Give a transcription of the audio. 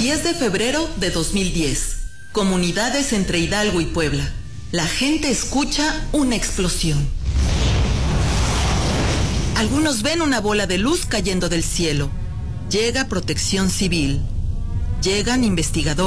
10 de febrero de 2010. Comunidades entre Hidalgo y Puebla. La gente escucha una explosión. Algunos ven una bola de luz cayendo del cielo. Llega Protección Civil. Llegan investigadores.